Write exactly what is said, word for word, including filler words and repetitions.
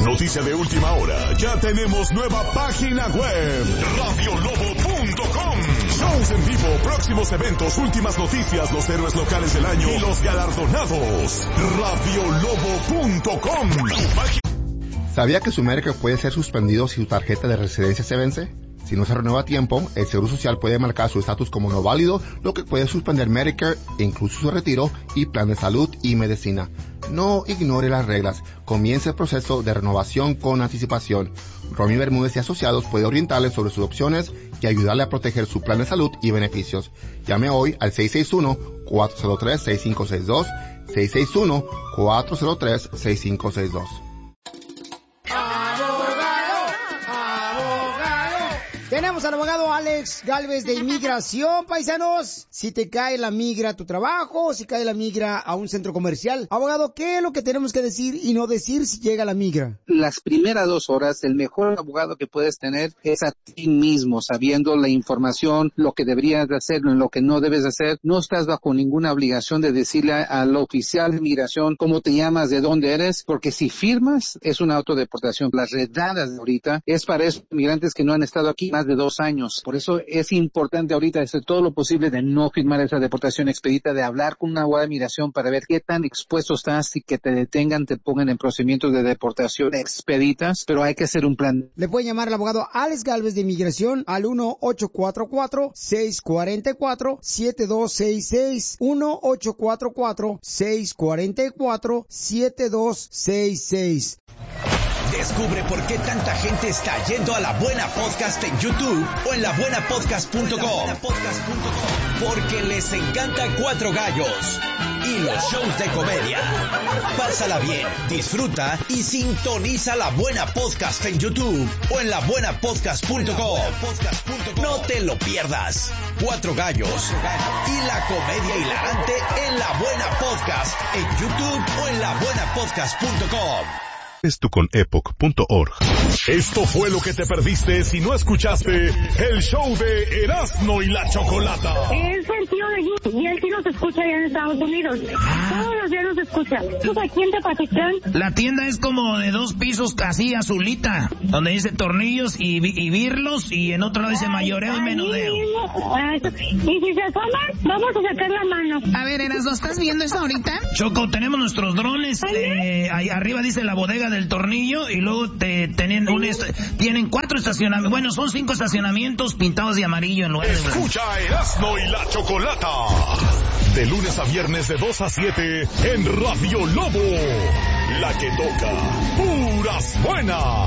Noticia de última hora. Ya tenemos nueva página web. radio lobo punto com. Shows en vivo, próximos eventos, últimas noticias, los héroes locales del año y los galardonados. radio lobo punto com. ¿Sabía que su Medicare puede ser suspendido si su tarjeta de residencia se vence? Si no se renueva a tiempo, el Seguro Social puede marcar su estatus como no válido, lo que puede suspender Medicare, incluso su retiro y plan de salud y medicina. No ignore las reglas. Comience el proceso de renovación con anticipación. Romy Bermúdez y Asociados puede orientarle sobre sus opciones y ayudarle a proteger su plan de salud y beneficios. Llame hoy al seis seis uno, cuatro cero tres, seis cinco seis dos, seis seis uno, cuatro cero tres, seis cinco seis dos. Tenemos al abogado Alex Galvez de Inmigración, paisanos. Si te cae la migra a tu trabajo, si cae la migra a un centro comercial. Abogado, ¿qué es lo que tenemos que decir y no decir si llega la migra? Las primeras dos horas, el mejor abogado que puedes tener es a ti mismo, sabiendo la información, lo que deberías de hacer, lo que no debes de hacer. No estás bajo ninguna obligación de decirle al oficial de inmigración cómo te llamas, de dónde eres, porque si firmas, es una autodeportación. Las redadas de ahorita es para esos inmigrantes que no han estado aquí más de dos años. Por eso es importante ahorita hacer todo lo posible de no firmar esa deportación expedita, de hablar con una abogada de migración para ver qué tan expuesto estás y que te detengan, te pongan en procedimientos de deportación expeditas, pero hay que hacer un plan. Le pueden llamar al abogado Alex Galvez de Inmigración al uno ocho cuatro cuatro, seis cuatro cuatro, siete dos seis seis, uno ocho cuatro cuatro, seis cuatro cuatro, siete dos seis seis. Descubre por qué tanta gente está yendo a La Buena Podcast en YouTube o en la buena podcast punto com. Porque les encanta Cuatro Gallos y los shows de comedia. Pásala bien, disfruta y sintoniza La Buena Podcast en YouTube o en la buena podcast punto com. No te lo pierdas. Cuatro Gallos y la comedia hilarante en La Buena Podcast en YouTube o en la buena podcast punto com. Esto con epoch punto org. Esto fue lo que te perdiste si no escuchaste el show de Erasmo y la Chocolata. Es el tío de Gui, y él sí nos escucha allá en Estados Unidos. Todos los días nos escucha. Pues aquí en Tepatitlán. La tienda es como de dos pisos, casi azulita, donde dice tornillos y, y birlos, y en otro lado dice mayoreo y menudeo. Y si se asoman, vamos a sacar la mano. A ver, Erasmo, ¿estás viendo eso ahorita? Choco, tenemos nuestros drones, eh, ahí arriba dice la bodega del tornillo, y luego te tienen un est- tienen cuatro estacionamientos, bueno, son cinco estacionamientos pintados de amarillo en lugar de blanco. Escucha a Erasmo y la Chocolata de lunes a viernes de dos a siete en Radio Lobo, la que toca puras buenas.